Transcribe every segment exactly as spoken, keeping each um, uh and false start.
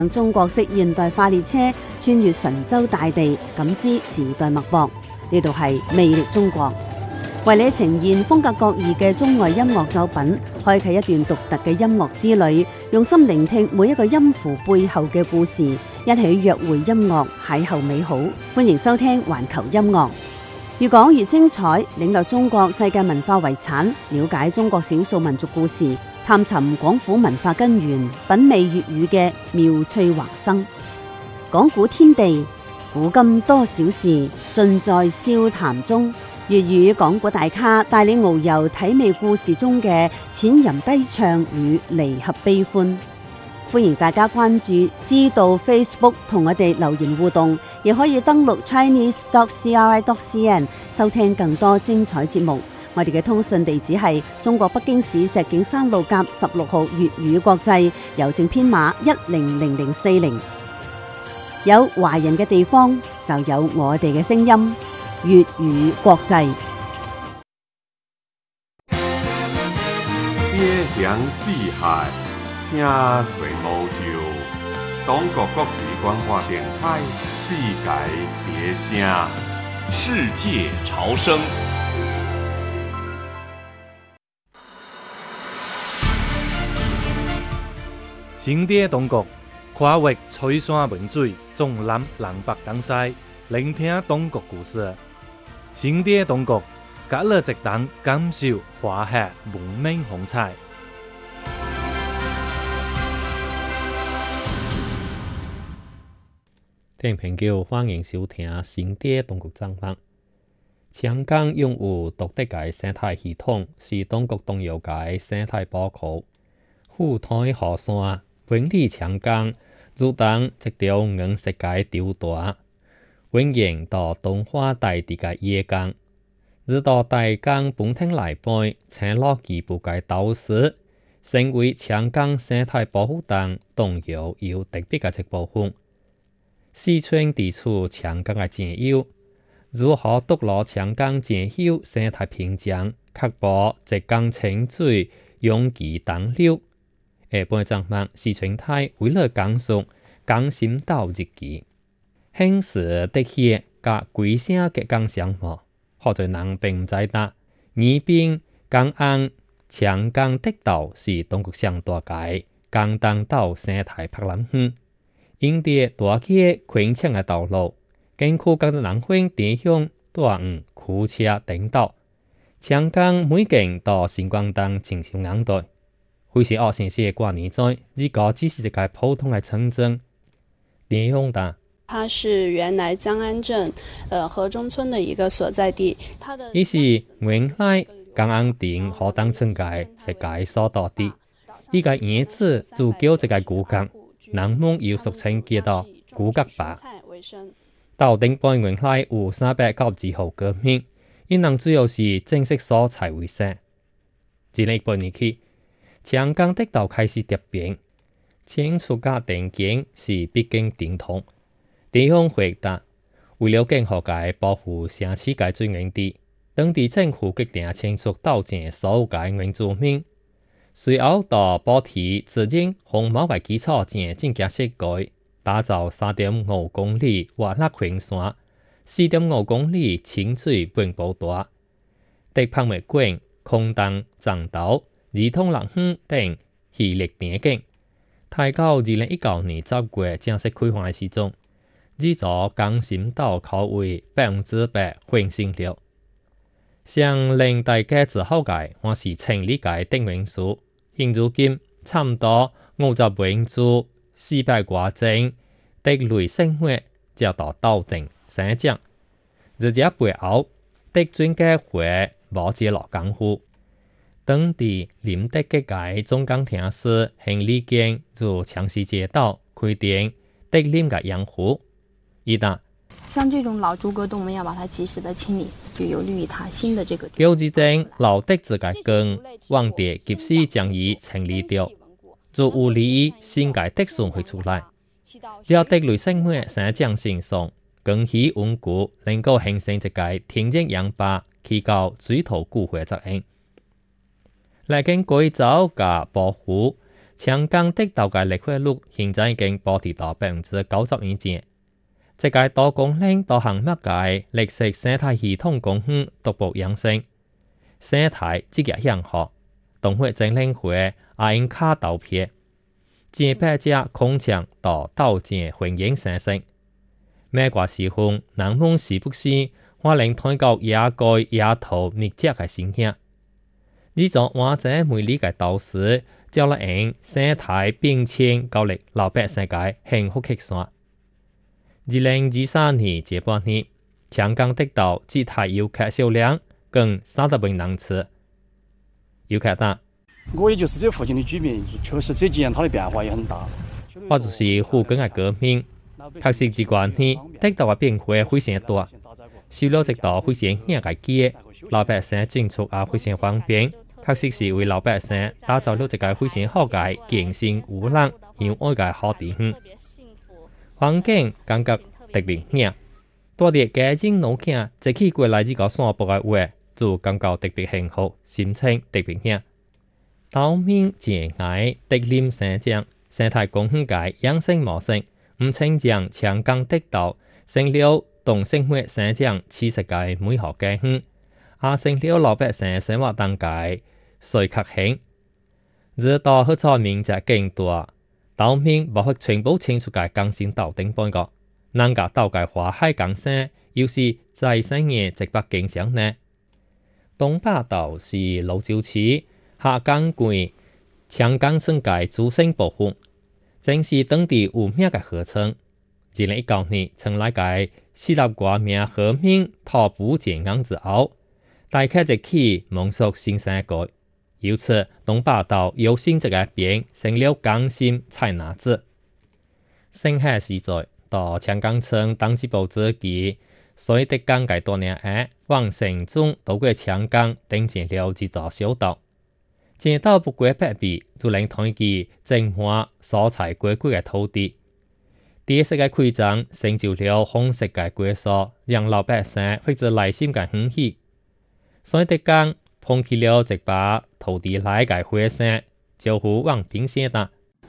中國式現代化列車穿越神州大地，感知時代脈搏。呢度係魅力中國，為你呈現風格各異嘅中外音樂作品，開啟一段獨特嘅音樂之旅，用心聆聽每一個音符背後嘅故事，一起約會音樂，邂逅美好。歡迎收聽環球音樂，越講越精彩，領略中國世界文化遺產，了解中國少數民族故事，探尋廣府文化根源，品味粵語嘅妙趣橫生。講古天地，古今多少事，盡在笑談中。粵語講古大咖帶你遨遊體味故事中嘅淺吟低唱與離合悲歡。歡迎大家關注知道 Facebook 同我哋留言互動，亦可以登錄 chinese dot c r i dot c n 收聽更多精彩節目。我哋嘅通訊地址係中國北京市石景山路甲十六號粵語國際，郵政編碼一零零零四零。有華人嘅地方就有我哋嘅聲音，粵語國際。 邊鄉四海，聲垂無就。中國國際廣播電台，世界別聲， 世界潮聲。 新的中國，跨越翠山文水，縱覽南北東西，聆聽中國故事。新的中國，隔了直檔感受華夏文明風采。 聽眾朋友，歡迎收聽新的中國節目。長江擁有獨特嘅生態系統，是中國重要嘅生態寶庫。虎台河山永利長江，如同一條銀色嘅吊帶，蜿蜒到東華大地嘅野江。如到大江本體內背，青落基部嘅島嶼，成為長江生態保護當重要又特別嘅一部分。四川地處長江嘅前腰，如何獨落長江前腰生態屏障，確保浙江清水永其當流。下半節目，四川台為了講述江心島日記，興時的血甲鬼聲嘅江相貌，好多人並唔知道，宜賓江岸長江的島是中國上大嘅江當島生態博覽園，因啲大街寬敞嘅道路，經過各個人分地向大五驅車頂道，長江每景到星光燈清秀眼袋。會是二線線掛年在，呢個只是一個普通嘅城鎮。點用的？ 它是原來江安鎮，呃河中村的一個所在地。它的意思原來江安鎮河當村嘅是個所在地。呢個原址就叫這個古閣，人們又俗稱叫做古閣吧。到頂半原來有三百九十號革命，因人主要是正式所在為生。自呢半年起，長江的島開始蝶變，清楚嘅電景是必經電通。地方回答，為了更好嘅保護城市嘅水源地，當地政府決定清楚糾正所有嘅原住民。隨後到補貼指引紅毛嘅基礎上進行設計，打造三點五公里華立群山、四點五公里清水分布帶、迪拍麥館、空洞漳島、兒童樂園等系列電景，大到二零一九年十月正式開放嘅時鐘，呢座江心島可謂百分之百完成了。上令大家之後嘅，我是成立嘅定名書，現如今差唔多五十名住四百多種的類生活就到鬥定生長，而且背後的專家會冇接落功夫。當地林德嘅嘅中江廳是行李間如強勢街道規定的林嘅養護，一旦像這種老竹閣洞，我們要把它及時的清理，就有利於它新的這個。 標誌證老的自嘅根，往地及時將伊清理掉，就有利於新嘅的順會出來。只要的類生活生長成熟，根基穩固，能夠形成一個天然氧吧，起到水土固化作用。來經改造和保護， 長江得到嘅綠化率現在已經保持到百分之九十以上。這個多功能多項目嘅綠色生態系統公園逐步養成，生態積極向好，動物整領會也應卡投票，幾百隻孔雀到鬥戰歡迎生成。美國時空人們是不是可能睇到野雞野兔密集嘅現象？呢種或者每年嘅都市就嚟用生態變遷教力老百姓嘅幸福曲線。二零二三年這半年，長江得到自體遊客數量更三十萬人次。遊客大， 我也就是這附近的居民，確實這幾年它的變化也很大。 或者是附近嘅革命，確實這關係得到嘅變化非常大，收入直到非常顯嘅機，老百姓進出也非常方便，確實是為老百姓打造了一個非常好嘅健康無人有愛嘅好地方。環境感覺特別靚，多啲家境老客一起過來呢個散步嘅話，就感覺特別幸福，心情特別靚。島面靜謐，竹林生長，生態公園嘅養生模式，唔稱將長江得到成了動生活生長棲息嘅美好地方，也成了老百姓生活當嘅水確興。日到好彩面積更大。島面包括全部清楚嘅更新島頂半個，能夠島嘅花海更新，又是再生嘅值得景賞呢。東巴島是蘆洲市下江郡長江村嘅主城部分，正是當地有名嘅河村。二零一九年成立嘅四十多名河民徒步健行之後，大家就去蒙索新生改。由此，東巴島有新這個變成了江心採拿子。盛夏時在到長江村當支部之機，所以得江嘅多年下，往城中渡過長江，登進了幾座小島。街道不過百米，就能睇見種滿蔬菜果果嘅土地。第四個規章成就了紅色嘅果蔬，讓老百姓發自內心嘅歡喜。所以得江捧起了一把土地來嘅火聲，就乎往邊線打。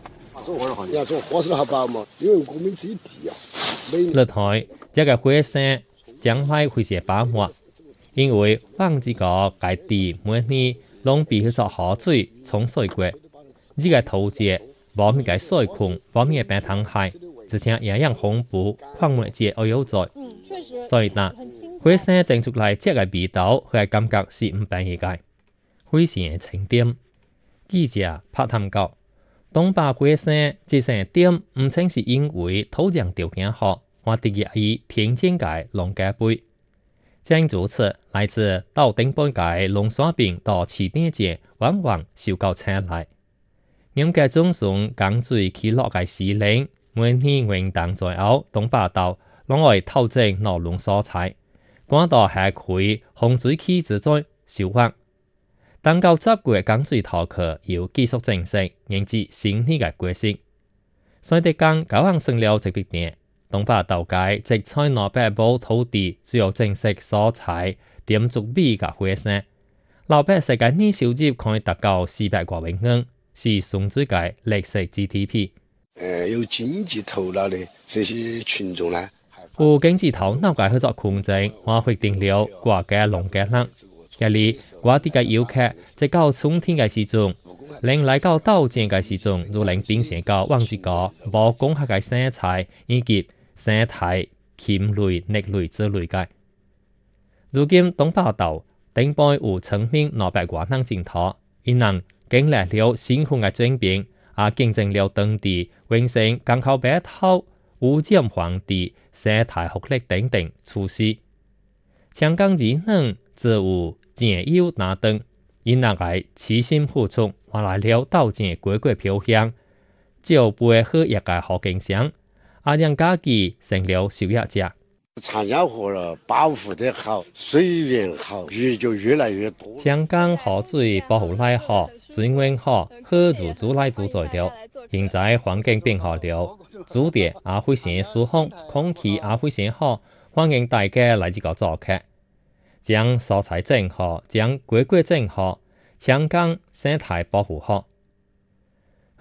落台這個火聲將來會是把握，因為往這個界地每年攏必須河水沖水過，呢個土地冇咩嘅水庫，冇咩嘅平海，而且營養豐富，礦物質又有在。所以呢，火聲整出來這個味道，佢係感覺是唔平易嘅，非常清甜。記者拍探到，東巴火聲這成點唔稱是因為土壤條件好，或第二以天然嘅農家杯。正如此，來自島頂半嘅農產品到起點節，往往收購車來。因嘅種種降水起落嘅時令，每年運動在後，東巴島攏會透證農農蔬菜，趕到下開洪水期之中收穫。當到十月降水頭殼要繼續正式，迎接新年嘅過節。所以得講九行成了這筆點，東巴島界即採納北部土地主要正式蔬菜點足米嘅火聲，老百姓嘅年收入可以達到四百多萬元，是送最嘅歷史 G D P。 誒，有經濟頭腦的這些群眾呢， 有經濟頭腦嘅合作空間，我決定了國家農家人。今日我哋嘅遊客即到春天嘅時陣，能來到島前嘅時陣，就能品嘗到往一個無公客嘅生菜以及生態禽類、肉類之類嘅。如今東巴島頂部有村民兩百多人進土，因能經歷了新風嘅轉變，也見證了當地完成港口北頭、污染防治、生態福利等等措施。長江以南只有前有拿等，因那個齊心付出，換來了島前果果飄香，就不會喝一個好景象，也讓家己成了受益者。 產業好了，保護得好，水源好，魚就越來越多。 長江河水保護來好，水源好，河就煮來煮在了。現在環境變好了，住地也非常舒服，空氣也非常好，歡迎大家來這個做客。將蔬菜種好，將果果種好，長江生態保護好。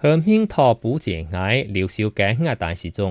向興托補謝矮廖少頸嘅大時中。